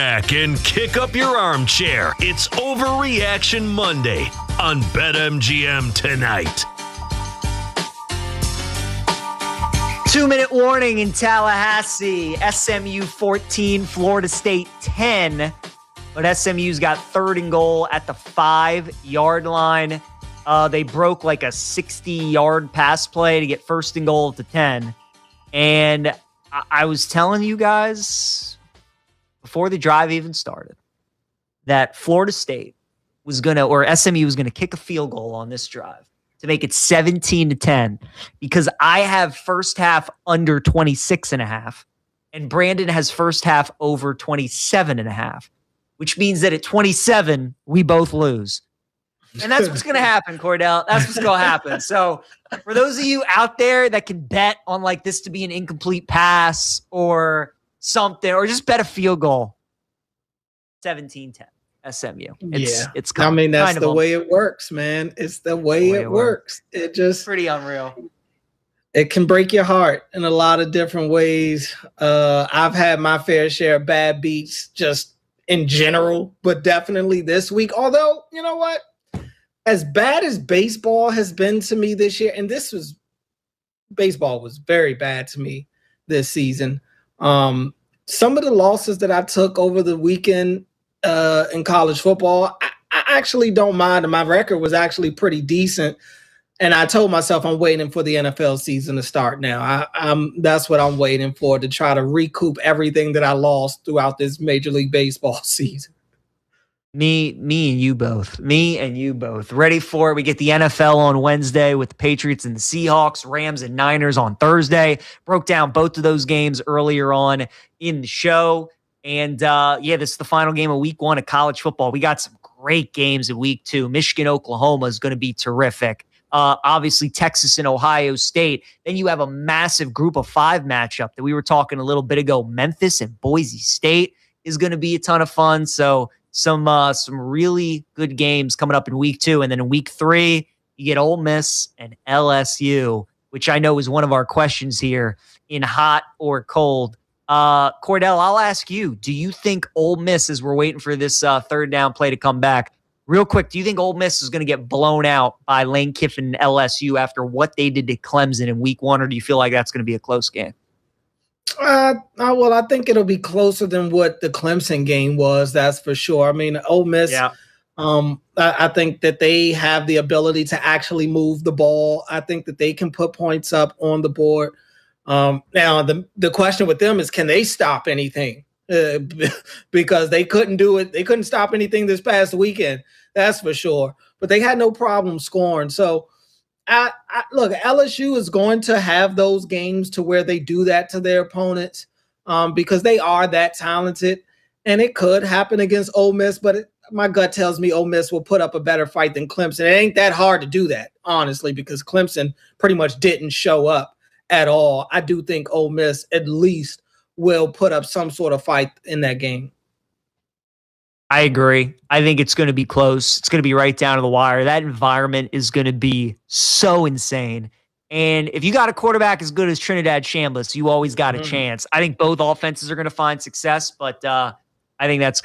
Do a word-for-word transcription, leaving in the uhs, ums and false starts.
Back and kick up your armchair. It's Overreaction Monday on BetMGM tonight. Two-minute warning in Tallahassee. S M U fourteen, Florida State ten. But S M U's got third and goal at the five-yard line. Uh, they broke like a sixty-yard pass play to get first and goal at the ten. And I, I was telling you guys before the drive even started that Florida State was going to, or S M U was going to kick a field goal on this drive to make it seventeen to ten, because I have first half under twenty-six and a half, and Brandon has first half over twenty-seven and a half, which means that at twenty-seven, we both lose. And that's what's going to happen, Cordell. That's what's going to happen. So for those of you out there that can bet on like this to be an incomplete pass or something, or just bet a field goal, seventeen ten. S M U. It's, yeah. It's kind, I mean, that's kind of the un- way it works, man. It's the way, the way it, it works. works. It just pretty unreal. It can break your heart in a lot of different ways. Uh, I've had my fair share of bad beats just in general, but definitely this week. Although, you know what? As bad as baseball has been to me this year, and this was baseball was very bad to me this season. Um, some of the losses that I took over the weekend uh, in college football, I, I actually don't mind. And my record was actually pretty decent. And I told myself I'm waiting for the N F L season to start now. I, I'm that's what I'm waiting for, to try to recoup everything that I lost throughout this Major League Baseball season. Me, me and you both. Me and you both. Ready for it. We get the N F L on Wednesday with the Patriots and the Seahawks, Rams and Niners on Thursday. Broke down both of those games earlier on in the show. And, uh, yeah, this is the final game of week one of college football. We got some great games in week two. Michigan, Oklahoma is going to be terrific. Uh, obviously, Texas and Ohio State. Then you have a massive group of five matchup that we were talking a little bit ago. Memphis and Boise State is going to be a ton of fun. So some uh, some really good games coming up in week two. And then in week three, you get Ole Miss and L S U, which I know is one of our questions here in hot or cold. Uh, Cordell, I'll ask you, do you think Ole Miss, as we're waiting for this uh, third down play to come back, real quick, do you think Ole Miss is going to get blown out by Lane Kiffin and L S U after what they did to Clemson in week one, or do you feel like that's going to be a close game? Uh, uh, well, I think it'll be closer than what the Clemson game was, that's for sure. I mean, Ole Miss, yeah. um, I, I think that they have the ability to actually move the ball. I think that they can put points up on the board. Um, now, the, the question with them is, can they stop anything? Uh, because they couldn't do it. They couldn't stop anything this past weekend. That's for sure. But they had no problem scoring. So, I, I, look, L S U is going to have those games to where they do that to their opponents um, because they are that talented. And it could happen against Ole Miss, but it, my gut tells me Ole Miss will put up a better fight than Clemson. It ain't that hard to do that, honestly, because Clemson pretty much didn't show up at all. I do think Ole Miss at least will put up some sort of fight in that game. I agree. I think it's going to be close. It's going to be right down to the wire. That environment is going to be so insane. And if you got a quarterback as good as Trinidad Chambliss, you always got a mm-hmm. chance. I think both offenses are going to find success, but uh, I think that's